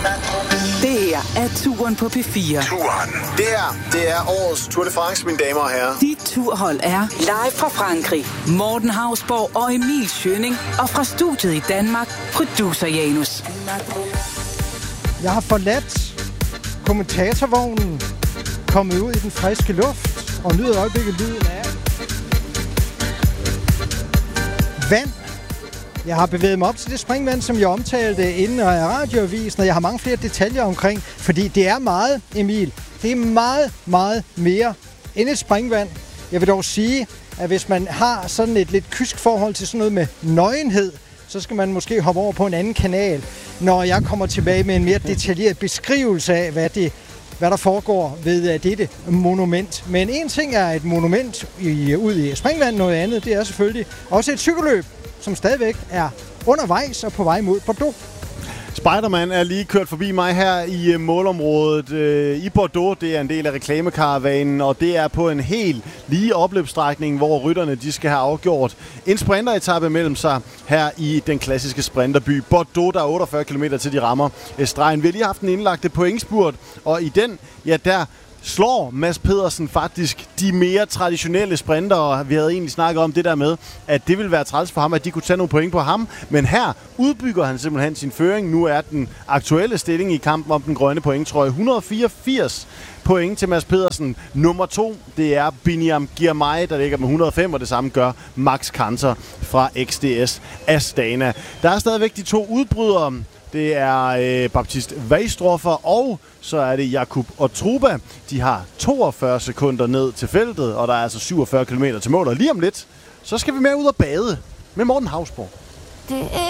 Det her er Turen på P4. Turen. Det er årets Tour de France, mine damer og herrer. Dit turhold er live fra Frankrig. Morten Hausborg og Emil Schønning. Og fra studiet i Danmark, producer Janus. Jeg har forladt kommentatorvognen, kommet ud i den friske luft og nyder øjeblikket lyden af vand. Jeg har bevæget mig op til det springvand, som jeg omtalte inden af radioavisen, og jeg har mange flere detaljer omkring, fordi det er meget, Emil. Det er meget, meget mere end et springvand. Jeg vil dog sige, at hvis man har sådan et lidt kysk forhold til sådan noget med nøgenhed, så skal man måske hoppe over på en anden kanal, når jeg kommer tilbage med en mere detaljeret beskrivelse af, hvad der foregår ved dette monument. Men en ting er et monument ud i springvand, noget andet, det er selvfølgelig også et cykelløb, som stadigvæk er undervejs og på vej mod Bordeaux. Spiderman er lige kørt forbi mig her i målområdet i Bordeaux. Det er en del af reklamekaravanen, og det er på en helt lige opløbsstrækning, hvor rytterne de skal have afgjort en sprinteretappe mellem sig her i den klassiske sprinterby Bordeaux. Der er 48 km til de rammer stregen. Vi har lige haft en indlagte pointspurt, og i den, ja, der slår Mads Pedersen faktisk de mere traditionelle sprintere. Vi havde egentlig snakket om det der med, at det ville være træls for ham, at de kunne tage nogle point på ham. Men her udbygger han simpelthen sin føring. Nu er den aktuelle stilling i kampen om den grønne pointtrøje 184 point til Mads Pedersen. Nummer 2, det er Biniam Girmay, der ligger med 105, og det samme gør Max Kanter fra XDS Astana. Der er stadigvæk de to udbrydere. Det er Baptiste Weisdorfer, og så er det Jakub Otruba. De har 42 sekunder ned til feltet, og der er altså 47 km til mål. Og lige om lidt, så skal vi med ud og bade med Morten Hausborg.